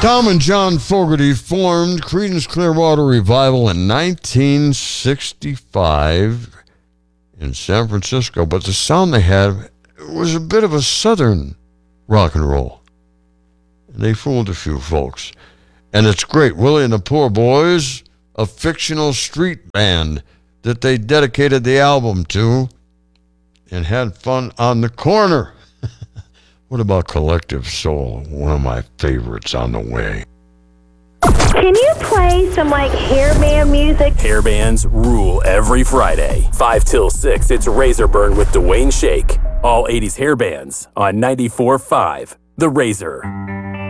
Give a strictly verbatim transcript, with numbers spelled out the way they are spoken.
Tom and John Fogerty formed Creedence Clearwater Revival in nineteen sixty-five in San Francisco, but the sound they had was a bit of a southern rock and roll. They fooled a few folks. And it's great. Willie and the Poor Boys, a fictional street band that they dedicated the album to and had fun on the corner. What about Collective Soul? One of my favorites on the way. Can you play some, like, hair band music? Hair bands rule every Friday. five till six, it's Razor Burn with Dwayne Shake. All eighties hair bands on ninety-four point five The Razor.